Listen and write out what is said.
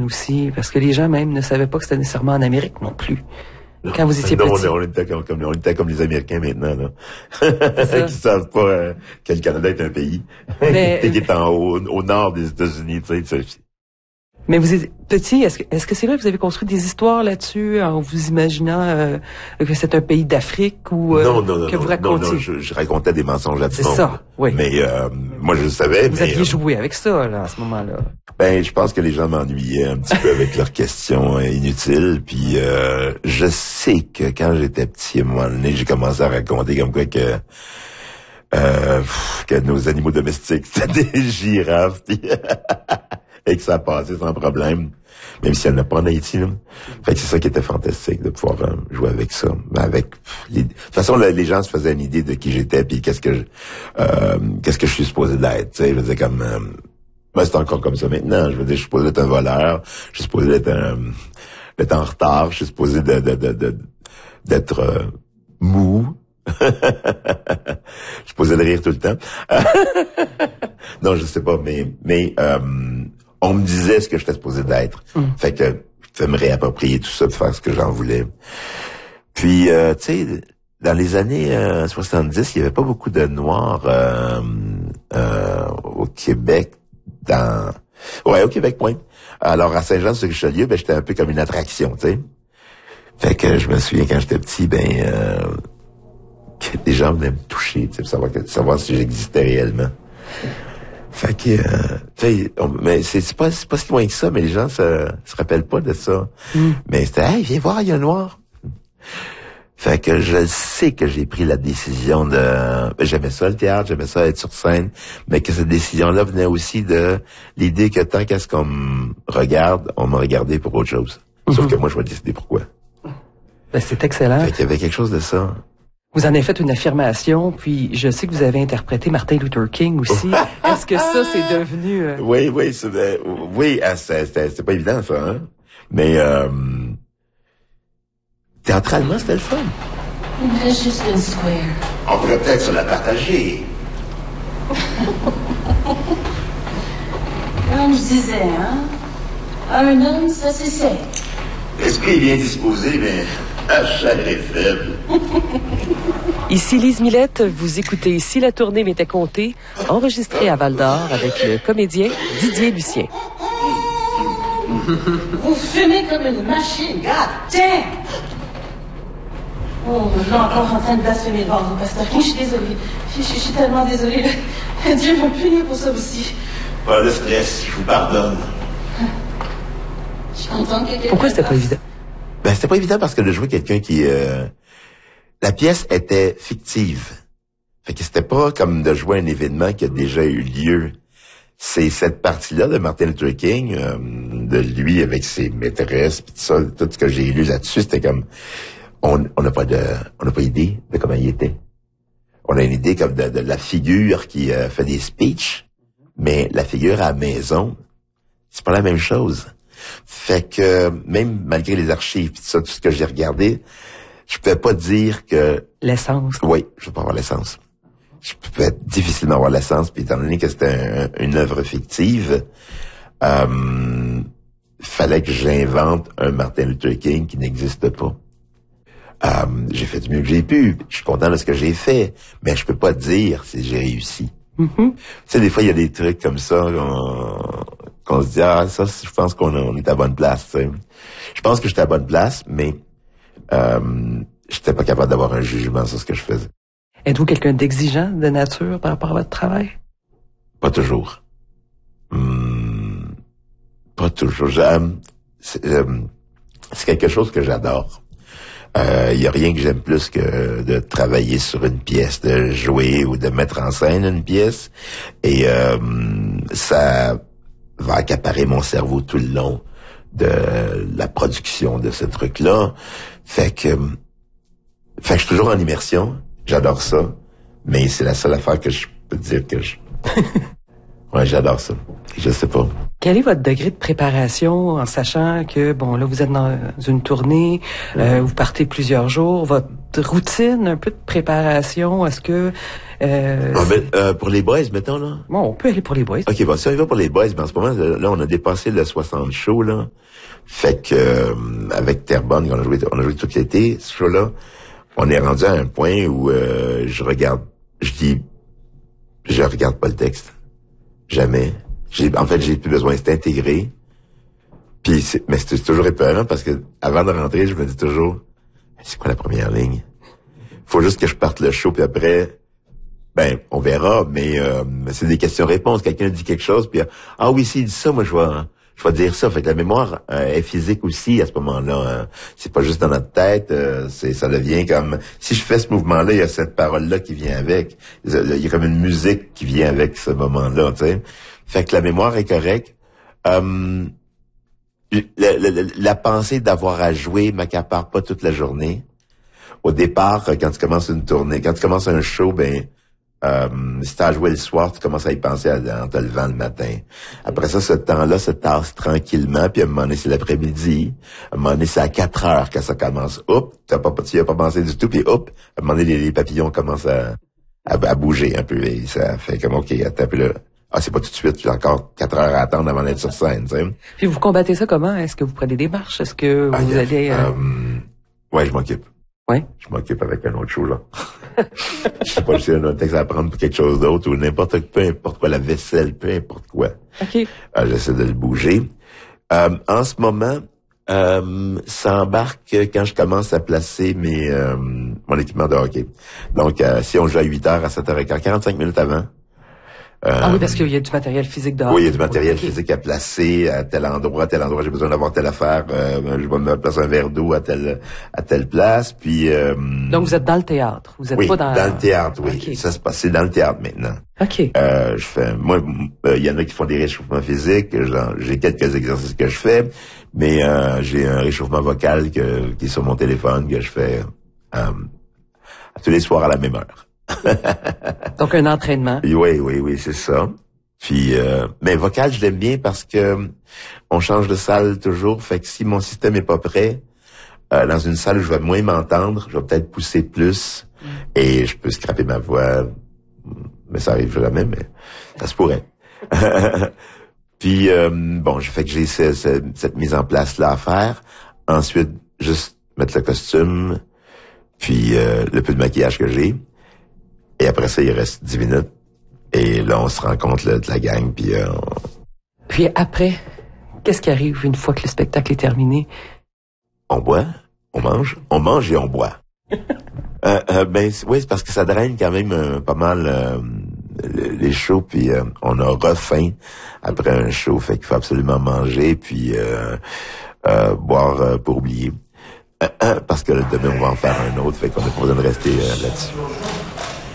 j'imagine aussi, parce que les gens même ne savaient pas que c'était nécessairement en Amérique non plus. Quand vous étiez petit. On était comme les Américains maintenant, là. Qui savent pas que le Canada est un pays. Mais, qui est au nord des États-Unis, tu sais. Mais vous êtes petit, est-ce que c'est vrai que vous avez construit des histoires là-dessus en vous imaginant que c'est un pays d'Afrique ou que vous racontiez? Non, je racontais des mensonges à tout le monde. C'est ça, oui. Mais moi je le savais. Vous aviez joué avec ça là à ce moment-là. Ben, je pense que les gens m'ennuyaient un petit peu avec leurs questions inutiles. Puis je sais que quand j'étais petit, à un moment donné, j'ai commencé à raconter comme quoi que nos animaux domestiques c'était des girafes. Puis et que ça passait sans problème, même si elle n'a pas en Haïti. Là. Fait que c'est ça qui était fantastique, de pouvoir jouer avec ça. Mais de toute façon, les gens se faisaient une idée de qui j'étais, puis qu'est-ce que je suis supposé d'être. Tu sais, je veux dire, comme c'est encore comme ça maintenant. Je veux dire, je suis supposé d'être un voleur, je suis supposé d'être en retard, je suis supposé d'être mou. Je suis supposé de rire tout le temps. Non, je sais pas, mais on me disait ce que j'étais supposé d'être. Fait que je me réapproprier tout ça, de faire ce que j'en voulais. Puis, tu sais, dans les années 70, il y avait pas beaucoup de Noirs au Québec. Au Québec, point. Alors, à Saint-Jean-sur-Richelieu, ben j'étais un peu comme une attraction, tu sais. Fait que je me souviens, quand j'étais petit, que des gens venaient me toucher, tu sais, pour savoir si j'existais réellement. Fait que, tu sais, mais c'est pas si loin que ça, mais les gens se rappellent pas de ça. Mais c'était, hey, viens voir, il y a un noir. Fait que je sais que j'ai pris la décision j'aimais ça le théâtre, j'aimais ça être sur scène, mais que cette décision-là venait aussi de l'idée que tant qu'à ce qu'on me regarde, on m'a regardé pour autre chose. Sauf que moi, je vais décider pourquoi. Ben, c'est excellent. Fait qu'il y avait quelque chose de ça. Vous en avez fait une affirmation, puis je sais que vous avez interprété Martin Luther King aussi. Est-ce que ça, c'est devenu... Oui, c'était pas évident, ça, hein? Mais, théâtralement, c'était le fun. It has just been square. On pourrait peut-être se la partager. Comme je disais, hein? Un homme, ça c'est sec. L'esprit est bien disposé, mais la chair est faible. Ici Lise Millette, vous écoutez Si la tournée m'était comptée, enregistrée à Val-d'Or avec le comédien Didier Lucien. Vous fumez comme une machine, God damn! Oh, je suis encore en train de blasphémer devant vous, pasteur King. Je suis désolée. Je suis tellement désolée. Dieu va me punir pour ça aussi. Pas de stress, je vous pardonne. Je suis contente que quelqu'un... Pourquoi c'était pas évident? Ben, c'était pas évident parce que de jouer quelqu'un qui... La pièce était fictive. Fait que c'était pas comme de jouer un événement qui a déjà eu lieu. C'est cette partie-là de Martin Luther King, de lui avec ses maîtresses, pis tout ça, tout ce que j'ai lu là-dessus, c'était comme... On n'a pas idée de comment il était. On a une idée comme de la figure qui fait des speeches, mais la figure à la maison, c'est pas la même chose. Fait que même malgré les archives pis tout ça, tout ce que j'ai regardé, je pouvais pas dire que... L'essence. Oui, je peux pas avoir l'essence. Je pouvais difficilement avoir l'essence, puis étant donné que c'était une œuvre fictive, fallait que j'invente un Martin Luther King qui n'existe pas. J'ai fait du mieux que j'ai pu. Je suis content de ce que j'ai fait, mais je peux pas dire si j'ai réussi. Tu sais, des fois, il y a des trucs comme ça qu'on se dit, ça, je pense qu'on est à bonne place. T'sais. Je pense que j'étais à bonne place, mais j'étais pas capable d'avoir un jugement sur ce que je faisais. Êtes-vous quelqu'un d'exigeant de nature par rapport à votre travail? Pas toujours. Pas toujours. C'est quelque chose que j'adore. Y a rien que j'aime plus que de travailler sur une pièce, de jouer ou de mettre en scène une pièce. Et ça va accaparer mon cerveau tout le long de la production de ce truc-là. Fait que je suis toujours en immersion. J'adore ça. Mais c'est la seule affaire que je peux dire que ouais, j'adore ça. Je sais pas. Quel est votre degré de préparation en sachant que, bon, là, vous êtes dans une tournée, vous partez plusieurs jours, routine, un peu de préparation? Est-ce que... pour les boys, mettons, là? Bon, on peut aller pour les boys. OK, bon, si on y va pour les boys, ben, en ce moment, là, on a dépassé le 60 shows, là. Fait que, avec Terrebonne, on a joué tout l'été, ce show-là, on est rendu à un point où, je regarde pas le texte. Jamais. J'ai plus besoin, c'est intégré. Puis mais c'est toujours épeurant parce que, avant de rentrer, je me dis toujours, c'est quoi la première ligne? Faut juste que je parte le show, puis après, ben, on verra, mais c'est des questions-réponses. Quelqu'un dit quelque chose, puis oui, s'il dit ça, moi, je vais dire ça. Fait que la mémoire est physique aussi à ce moment-là. C'est pas juste dans notre tête, ça devient comme... Si je fais ce mouvement-là, il y a cette parole-là qui vient avec. Il y a comme une musique qui vient avec ce moment-là, tu sais. Fait que la mémoire est correcte. La pensée d'avoir à jouer m'accapare pas toute la journée. Au départ, quand tu commences une tournée, quand tu commences un show, ben... si t'as joué le soir, tu commences à y penser en te levant le matin. Après ça, ce temps-là se tasse tranquillement, puis à un moment donné, c'est l'après-midi. À un moment donné, c'est à 4 heures que ça commence. Oups, tu y as pas pensé du tout, puis oups, à un moment donné, les papillons commencent à bouger un peu. Et ça fait comme, OK, attends, puis là, c'est pas tout de suite, j'ai encore 4 heures à attendre avant d'être sur scène, tu sais. Puis vous combattez ça comment? Est-ce que vous prenez des marches? Est-ce que vous allez... Ouais, je m'occupe. Ouais. Je m'occupe avec un autre show, là. Je sais pas si j'ai un autre texte à prendre pour quelque chose d'autre ou peu importe quoi, la vaisselle, peu importe quoi. OK. J'essaie de le bouger. En ce moment, ça embarque quand je commence à placer mon équipement de hockey. Donc, si on joue à 8h, à 7h15, 45 minutes avant. Oui, parce qu'il y a du matériel physique dehors. Oui, il y a du matériel physique à placer à tel endroit, j'ai besoin d'avoir telle affaire, je vais me placer un verre d'eau à telle place, puis... Donc, vous êtes dans le théâtre, vous êtes pas dans... dans le théâtre, oui. Okay. Ça se passe, c'est dans le théâtre maintenant. OK. Il y en a qui font des réchauffements physiques, j'ai quelques exercices que je fais, mais j'ai un réchauffement vocal qui est sur mon téléphone, que je fais tous les soirs à la même heure. Donc, un entraînement. Oui, c'est ça. Puis, mais vocal, je l'aime bien parce que on change de salle toujours. Fait que si mon système est pas prêt, dans une salle où je vais moins m'entendre, je vais peut-être pousser plus et je peux scraper ma voix. Mais ça arrive jamais, mais ça se pourrait. Puis, j'ai cette mise en place-là à faire. Ensuite, juste mettre le costume, puis le peu de maquillage que j'ai. Et après ça, il reste 10 minutes. Et là, on se rencontre de la gang, puis... Puis après, qu'est-ce qui arrive une fois que le spectacle est terminé? On boit, on mange et on boit. C'est parce que ça draine quand même pas mal les shows, puis on a refaim après un show, fait qu'il faut absolument manger, puis boire pour oublier. Parce que demain, on va en faire un autre, fait qu'on n'a pas besoin de rester là-dessus.